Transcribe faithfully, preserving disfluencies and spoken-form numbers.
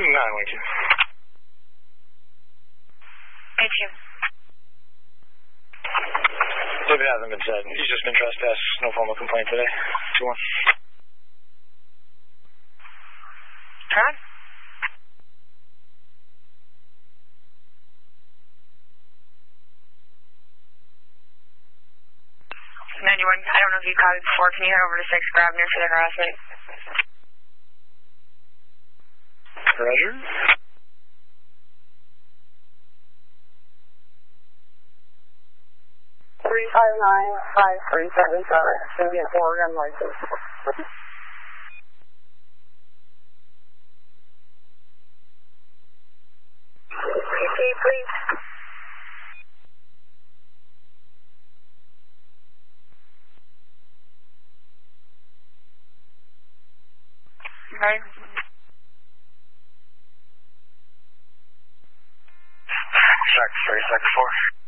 nine one two. Thank you. If it hasn't been said, he's just been trespassed. No formal complaint today. two one. Turn. ninety-one, I don't know if you called it before. Can you head over to six Grabner for the harassment? Roger. three five nine five three seven seven. Should be an Oregon license. P C, please. Okay. Check, three six four.